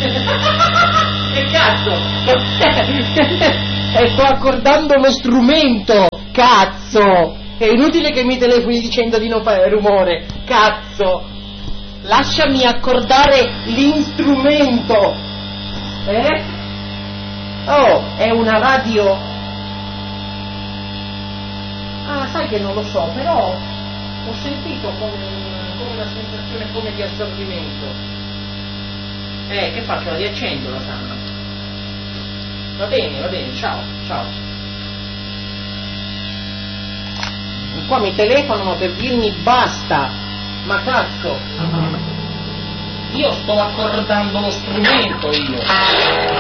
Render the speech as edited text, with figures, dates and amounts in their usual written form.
Che cazzo? E sto accordando lo strumento, cazzo! È inutile che mi telefoni dicendo di non fare rumore, cazzo! Lasciami accordare l'instrumento! Oh, è una radio... Ah, sai che non lo so, però ho sentito come una sensazione come di assorbimento. Che faccio? La riaccendo la sana. Va bene, ciao. Qua mi telefonano per dirmi basta, ma cazzo, io sto accordando lo strumento, io.